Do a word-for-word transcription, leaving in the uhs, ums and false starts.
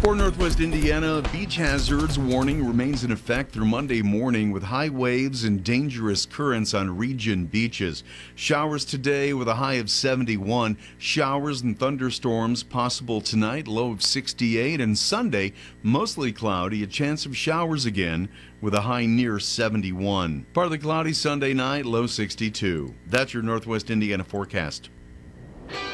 For Northwest Indiana, beach hazards warning remains in effect through Monday morning with high waves and dangerous currents on region beaches. Showers today with a high of seventy-one. Showers and thunderstorms possible tonight, low of sixty-eight. And Sunday, mostly cloudy, a chance of showers again with a high near seventy-one. Partly cloudy Sunday night, low sixty-two. That's your Northwest Indiana forecast.